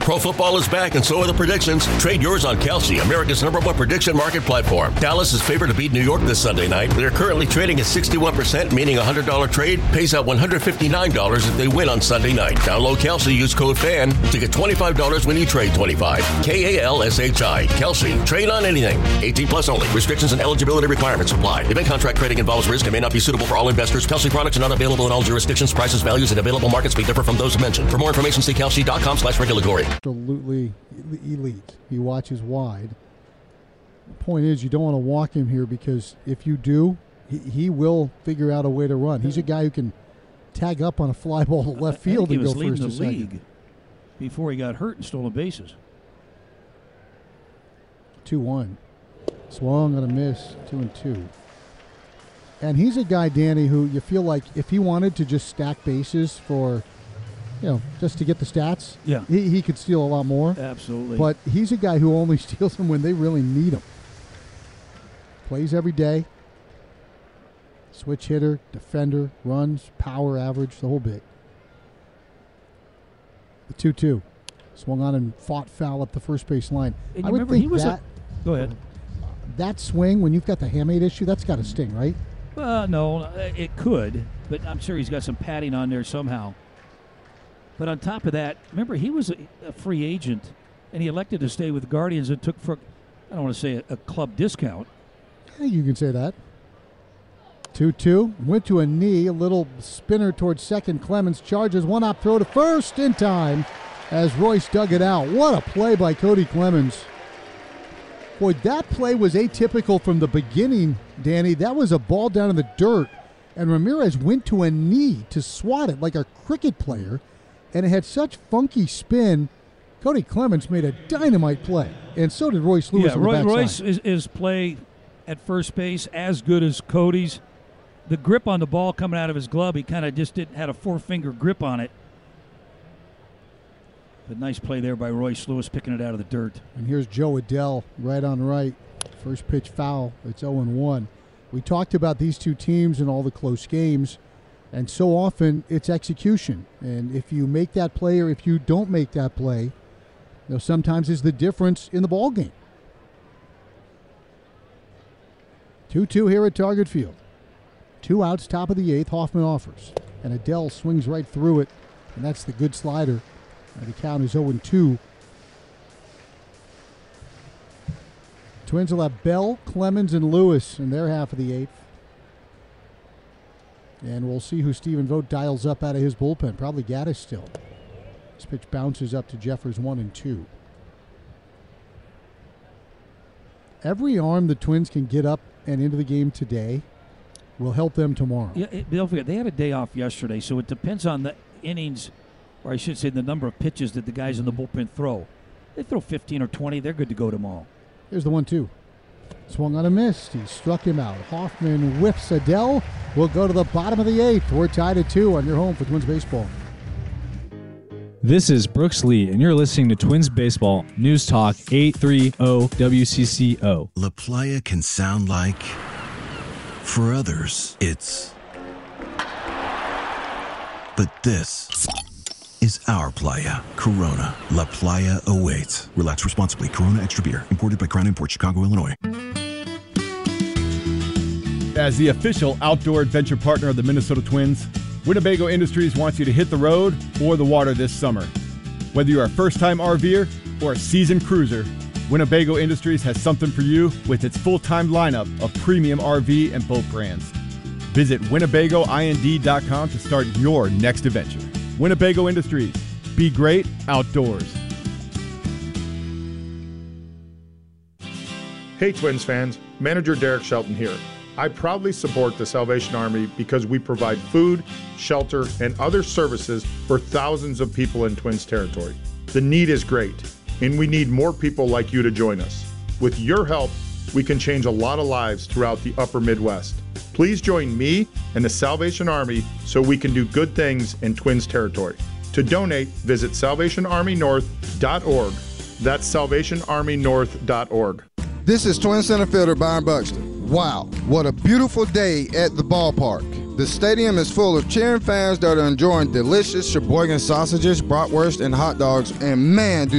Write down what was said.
Pro football is back, and so are the predictions. Trade yours on Kalshi, America's #1 prediction market platform. Dallas is favored to beat New York this Sunday night. They're currently trading at 61%, meaning a $100 trade pays out $159 if they win on Sunday night. Download Kalshi, use code FAN to get $25 when you trade 25. Kalshi. Kalshi. Trade on anything. 18 plus only. Restrictions and eligibility requirements apply. Event contract trading involves risk and may not be suitable for all investors. Kalshi products are not available in all jurisdictions. Prices, values, and available markets may differ from those mentioned. For more information, see kalshi.com/regulatory. Absolutely elite. He watches wide. The point is, you don't want to walk him here because if you do, he will figure out a way to run. He's a guy who can tag up on a fly ball to left field and go first or second. He was leading the league before he got hurt and stolen bases. 2-1. Swung on a miss, 2-2. And he's a guy, Danny, who you feel like if he wanted to just stack bases for, just to get the stats, he could steal a lot more. Absolutely. But he's a guy who only steals them when they really need him. Plays every day. Switch hitter, defender, runs, power, average, the whole bit. The 2-2. Swung on and fought foul up the first base line. And I would think go ahead. That swing, when you've got the hamate issue, that's got to sting, right? No, it could, but I'm sure he's got some padding on there somehow. But on top of that, remember, he was a free agent, and he elected to stay with the Guardians and took, for, I don't want to say a club discount. I think you can say that. 2-2, went to a knee, a little spinner towards second. Clemens charges, one-hop throw to first in time as Royce dug it out. What a play by Cody Clemens. Boy, that play was atypical from the beginning, Danny. That was a ball down in the dirt, and Ramirez went to a knee to swat it like a cricket player, and it had such funky spin. Cody Clemens made a dynamite play, and so did Royce Lewis. Yeah, Royce is play at first base as good as Cody's. The grip on the ball coming out of his glove, he kind of just had a four-finger grip on it. But nice play there by Royce Lewis, picking it out of the dirt. And here's Joe Adell right on right. First pitch foul. It's 0-1. We talked about these two teams and all the close games, and so often it's execution. And if you make that play or if you don't make that play, sometimes is the difference in the ball game. 2-2 here at Target Field. 2 outs, top of the 8th. Hoffman offers. And Adell swings right through it, and that's the good slider. The count is 0-2. Twins will have Bell, Clemens, and Lewis in their half of the 8th. And we'll see who Stephen Vogt dials up out of his bullpen. Probably Gaddis still. This pitch bounces up to Jeffers 1-2. Every arm the Twins can get up and into the game today will help them tomorrow. Yeah, don't forget, they had a day off yesterday, so it depends on the innings, or I should say the number of pitches that the guys in the bullpen throw. They throw 15 or 20, they're good to go tomorrow. Here's the 1-2. Swung on a miss. He struck him out. Hoffman whiffs Adell. We'll go to the bottom of the 8th. We're tied at 2 on your home for Twins Baseball. This is Brooks Lee, and you're listening to Twins Baseball News Talk 830 WCCO. La Playa can sound like, for others, it's. But this is our playa. Corona. La Playa awaits. Relax responsibly. Corona Extra Beer. Imported by Crown Imports, Chicago, Illinois. As the official outdoor adventure partner of the Minnesota Twins, Winnebago Industries wants you to hit the road or the water this summer. Whether you're a first-time RVer or a seasoned cruiser, Winnebago Industries has something for you with its full-time lineup of premium RV and boat brands. Visit WinnebagoIND.com to start your next adventure. Winnebago Industries. Be great outdoors. Hey Twins fans, Manager Derek Shelton here. I proudly support the Salvation Army because we provide food, shelter, and other services for thousands of people in Twins territory. The need is great, and we need more people like you to join us. With your help, we can change a lot of lives throughout the upper Midwest. Please join me and the Salvation Army so we can do good things in Twins territory. To donate, visit salvationarmynorth.org. That's salvationarmynorth.org. This is Twin center fielder Byron Buxton. Wow, what a beautiful day at the ballpark. The stadium is full of cheering fans that are enjoying delicious Sheboygan sausages, bratwurst, and hot dogs, and man, do